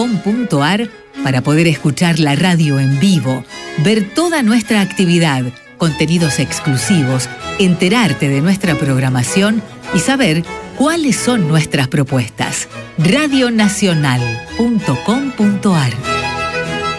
.com.ar para poder escuchar la radio en vivo, ver toda nuestra actividad, contenidos exclusivos, enterarte de nuestra programación y saber cuáles son nuestras propuestas. Radionacional.com.ar